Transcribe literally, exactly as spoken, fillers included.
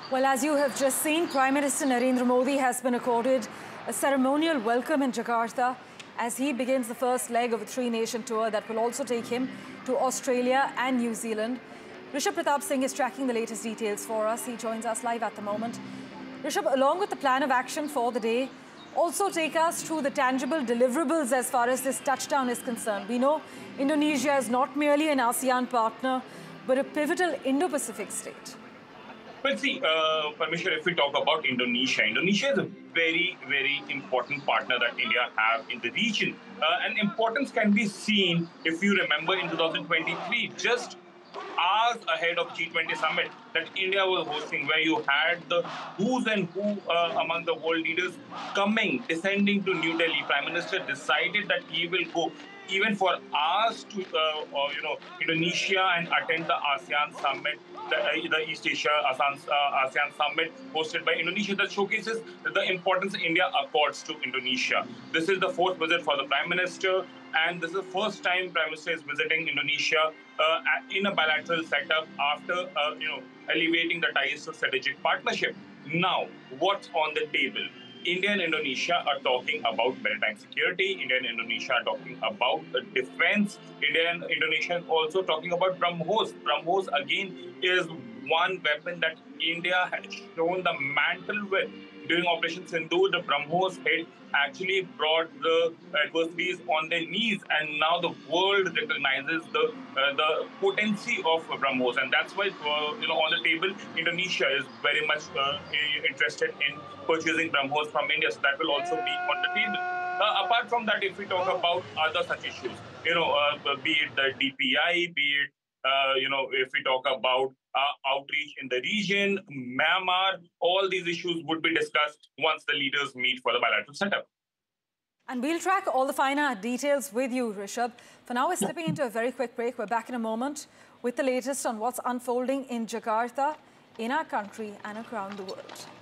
Well, as you have just seen, Prime Minister Narendra Modi has been accorded a ceremonial welcome in Jakarta as he begins the first leg of a three-nation tour that will also take him to Australia and New Zealand. Rishabh Pratap Singh is tracking the latest details for us. He joins us live at the moment. Rishabh, along with the plan of action for the day, also take us through the tangible deliverables as far as this touchdown is concerned. We know Indonesia is not merely an ASEAN partner, but a pivotal Indo-Pacific state. Well, see, uh, Parmeshwar, if we talk about Indonesia, Indonesia is a very, very important partner that India have in the region. Uh, and importance can be seen, if you remember, in two thousand twenty-three, just hours ahead of G twenty summit that India was hosting, where you had the who's and who uh, among the world leaders coming, descending to New Delhi. Prime Minister decided that he will go even for hours to, uh, uh, you know, Indonesia and attend the ASEAN summit, the, uh, the East Asia ASEAN, uh, ASEAN summit hosted by Indonesia. That showcases the importance India accords to Indonesia. This is the fourth visit for the Prime Minister, and this is the first time Prime Minister is visiting Indonesia uh, in a bilateral setup after, uh, you know, elevating the ties to strategic partnership. Now, what's on the table? India and Indonesia are talking about maritime security. India and Indonesia are talking about defense. India and Indonesia are also talking about BrahMos. BrahMos, again, is one weapon that India has shown the mantle with. During Operation Sindoor, the BrahMos hit actually brought the adversaries on their knees, and now the world recognizes the uh, the potency of BrahMos, and that's why uh, you know on the table Indonesia is very much uh, interested in purchasing BrahMos from India, so that will also be on the table. Uh, apart from that, if we talk about other such issues, you know, uh, be it the D P I, be it Uh, you know, if we talk about uh, outreach in the region, Myanmar, all these issues would be discussed once the leaders meet for the bilateral setup. And we'll track all the finer details with you, Rishabh. For now, we're slipping into a very quick break. We're back in a moment with the latest on what's unfolding in Jakarta, in our country and around the world.